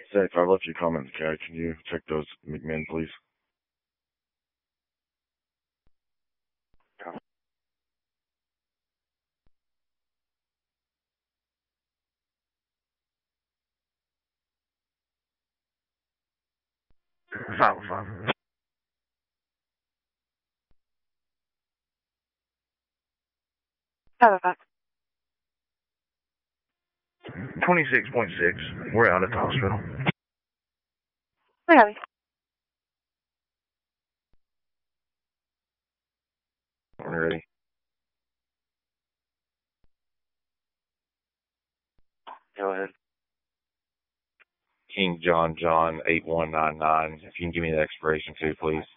Zach, I left you a comment in the chat. Can you check those McMinn, please? Five. 26.6. We're out at the hospital. I got it. We're ready. Go ahead. King John 8199. If you can give me the expiration too, please.